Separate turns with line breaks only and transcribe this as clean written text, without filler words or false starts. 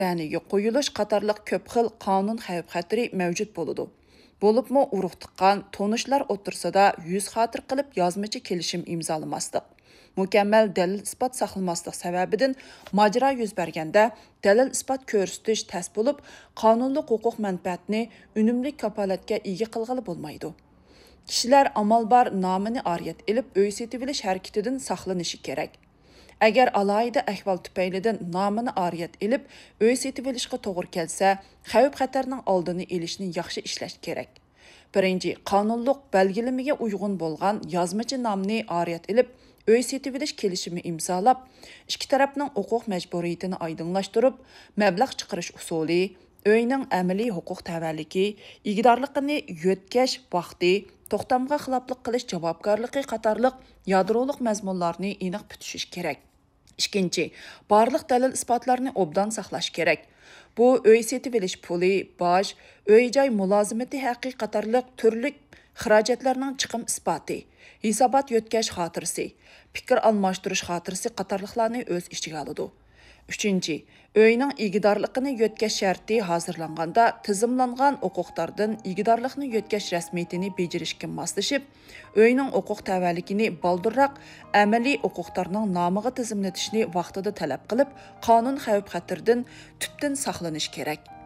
Bәниге qo'yilish qatorliq ko'p xil qonun xavf-xatari mavjud bo'ladi. Bo'libmi urug' tuqqan tonishlar o'tirsida yuz xotir qilib yozmachi kelishim imzolamaslik. Mukammal dalil isbot saqlamaslik sababidan majra yuz berganda dalil isbot ko'rsatish tas bo'lib, qonunli huquq manfaatni unumli kapolatga ega qilg'ili bo'lmaydi. Kishilar amal bar nomini ariyat ilib uy setib olish harakatidan saqlanishi kerak. Agar alayida ahvol tufaylidan nomini ariyat ilib uy setib olishga to'g'ri kelsa, xavf-xatarning oldini olishni yaxshi ishlash kerak. Birinchi, qonunliq belgilamaga uyg'un bo'lgan yozmachi nomni ariyat ilib uy setib olish kelishimi imzolab, ikki tarafning huquq majburiyatini oydinlashtirib, mablag' chiqarish usuli, uyning amaliy huquq tavalligi, igdorligini yo'tkash vaqti, to'xtamga xiloflik qilish javobgarligi qatorliq yadroliq mazmunlarni aniq tutishish kerak. İkinci, barlıq dalil isbotlarni obdan saqlash kerak. Bu uy setib olish puli, boj, uy-joy mulozimati haqqi qatorliq turli xarajatlarning chiqim isboti, hisobot yo'tkash xotirasi, fikr almashtirish xotirasi qatorliqlarni o'z ichiga oladi. Üçüncü, uyning igidorligini yo'tkash sharti hozirlanganda tizimlangan huquqlardan igidorlikni yo'tkash rasmiyatini bejirishga moslashib, uyning huquq tavalligini baldirroq amaliy huquqlarning nomiga tizimlatishni vaqtida talab qilib, qonun xavf-xatardan tubdan saqlanish kerak.